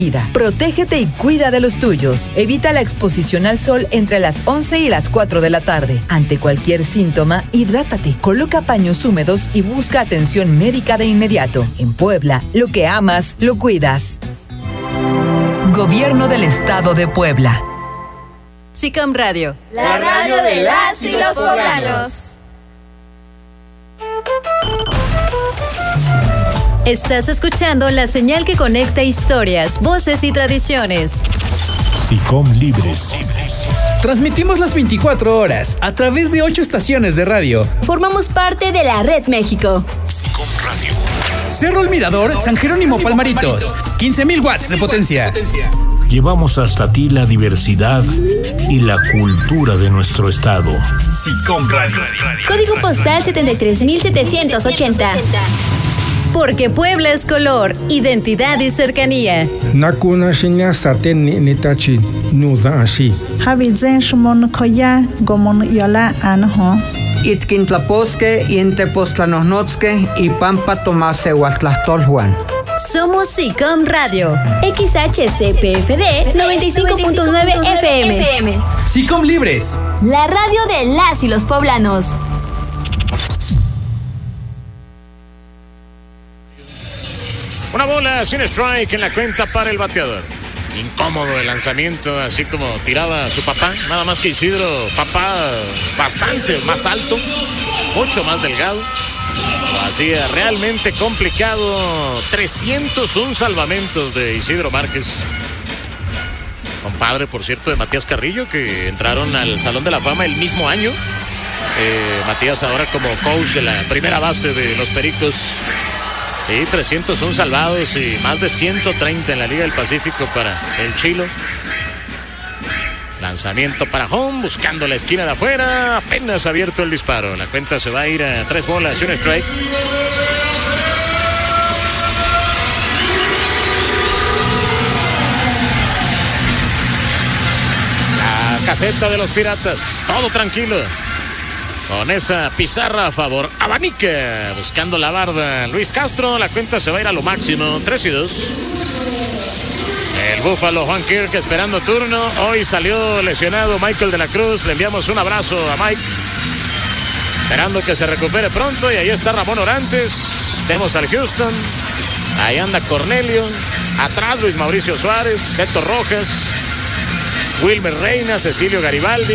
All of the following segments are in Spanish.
Protégete y cuida de los tuyos. Evita la exposición al sol entre las 11 y las 4 de la tarde. Ante cualquier síntoma, hidrátate, coloca paños húmedos y busca atención médica de inmediato. En Puebla, lo que amas, lo cuidas. Gobierno del Estado de Puebla. SICOM Radio. La radio de las y los poblanos. Estás escuchando la señal que conecta historias, voces y tradiciones. SICOM Libres. Transmitimos las 24 horas a través de 8 estaciones de radio. Formamos parte de la Red México. SICOM Radio. Cerro El Mirador, San Jerónimo Palmaritos. 15,000 watts de potencia. Llevamos hasta ti la diversidad y la cultura de nuestro estado. SICOM Radio. Código postal 73,780. Porque Puebla es color, identidad y cercanía. Nakuna shinya saten nitachi nuda ashi. Habizen shumon koya gomon yola anho. Itkintlaposque y Entepoztlanohnotske y Pampa Tomase Huatlastolhuan. Somos SICOM Radio. XHCPFD 95.9 FM. SICOM Libres. La radio de las y los poblanos. Una bola sin strike en la cuenta para el bateador. Incómodo el lanzamiento, así como tiraba su papá. Nada más que Isidro, papá bastante más alto, mucho más delgado. Lo hacía realmente complicado. 301 salvamentos de Isidro Márquez. Compadre, por cierto, de Matías Carrillo, que entraron al Salón de la Fama el mismo año. Matías ahora como coach de la primera base de los Pericos. Y 301 salvados y más de 130 en la Liga del Pacífico para el Chilo. Lanzamiento para home, buscando la esquina de afuera. Apenas abierto el disparo. La cuenta se va a ir a 3 bolas y un strike. La caseta de los Piratas. Todo tranquilo. Con esa pizarra a favor, abanica, buscando la barda. Luis Castro, la cuenta se va a ir a lo máximo, 3-2. El Búfalo Juan Kirk esperando turno. Hoy salió lesionado Michael de la Cruz. Le enviamos un abrazo a Mike, esperando que se recupere pronto. Y ahí está Ramón Orantes. Tenemos al Houston. Ahí anda Cornelio. Atrás Luis Mauricio Suárez, Beto Rojas, Wilmer Reina, Cecilio Garibaldi,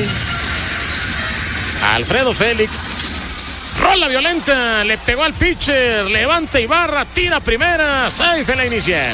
Alfredo Félix. Rola violenta, le pegó al pitcher, levanta Ibarra, tira primera, safe en la inicial.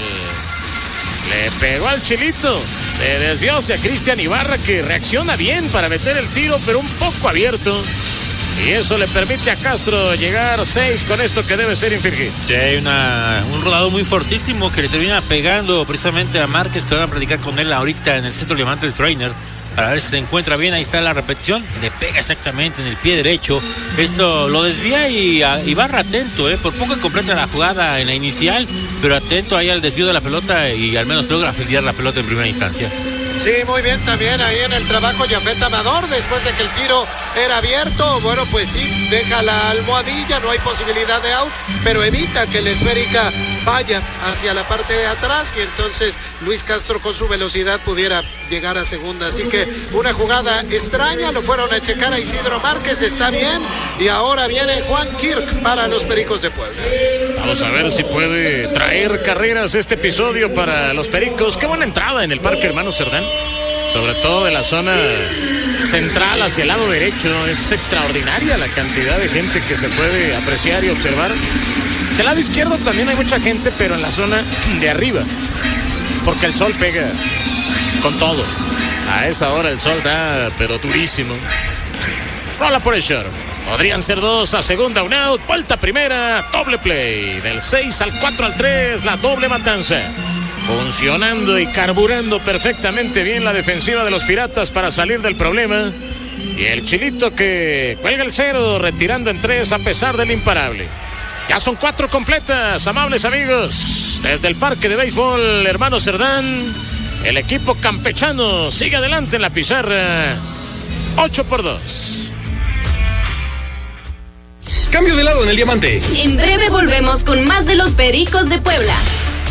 Le pegó al Chilito, se desvió hacia Cristian Ibarra, que reacciona bien para meter el tiro, pero un poco abierto. Y eso le permite a Castro llegar safe con esto que debe ser infringir. Sí, hay un rodado muy fortísimo que le termina pegando precisamente a Márquez, que van a platicar con él ahorita en el centro Diamante del Trainer, para ver si se encuentra bien. Ahí está la repetición, le pega exactamente en el pie derecho. Esto lo desvía y Ibarra atento, por poco completa la jugada en la inicial, pero atento ahí al desvío de la pelota y al menos logra filiar la pelota en primera instancia. Sí, muy bien también ahí en el trabajo Jafet Amador, después de que el tiro era abierto. Bueno, pues sí, deja la almohadilla, no hay posibilidad de out, pero evita que la esférica vaya hacia la parte de atrás, y entonces Luis Castro con su velocidad pudiera llegar a segunda. Así que una jugada extraña, lo fueron a checar a Isidro Márquez, está bien, y ahora viene Juan Kirk para los Pericos de Puebla. Vamos a ver si puede traer carreras este episodio para los Pericos. Qué buena entrada en el Parque Hermano Cerdán, sobre todo de la zona central hacia el lado derecho. Es extraordinaria la cantidad de gente que se puede apreciar y observar. Del lado izquierdo también hay mucha gente, pero en la zona de arriba, porque el sol pega con todo. A esa hora el sol da, pero durísimo. Rola por el short. Podrían ser 2 a segunda, un out, vuelta primera, doble play. Del 6 al 4 al 3, la doble matanza. Funcionando y carburando perfectamente bien la defensiva de los Piratas para salir del problema. Y el Chilito que cuelga el 0, retirando en 3 a pesar del imparable. Ya son 4 completas, amables amigos. Desde el Parque de Béisbol Hermano Cerdán, el equipo campechano sigue adelante en la pizarra, 8-2. Cambio de lado en el Diamante. En breve volvemos con más de los Pericos de Puebla.